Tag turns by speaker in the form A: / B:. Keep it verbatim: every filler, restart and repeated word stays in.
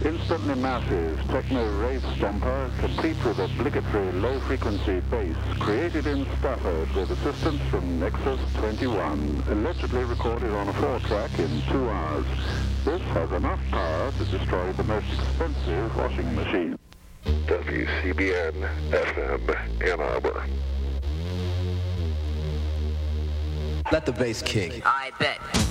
A: Instantly massive techno rave stomper, complete with obligatory low-frequency bass, created in Stafford with assistance from Nexus twenty-one, allegedly recorded on a four-track in two hours. This has enough power to destroy the most expensive washing machine.
B: W C B N F M Ann Arbor.
C: Let the bass kick.
D: I bet.